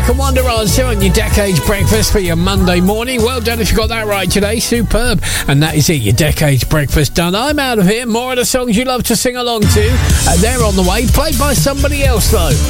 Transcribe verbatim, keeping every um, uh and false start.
Black and Wonder answer on your Decades Breakfast for your Monday morning. Well done if you got that right today. Superb. And that is it, your Decades Breakfast done. I'm out of here. More of the songs you love to sing along to. Uh, they're on the way, played by somebody else though.